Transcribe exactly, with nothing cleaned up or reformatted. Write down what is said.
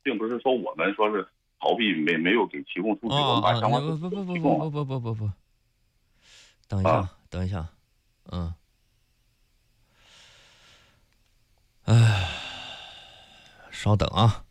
并不是说我们说是逃避没没有给提供数据，我们把啊啊， 相关数据不不不不提供了不不不不不，等一下， 啊。 等一下，嗯，哎，稍等啊。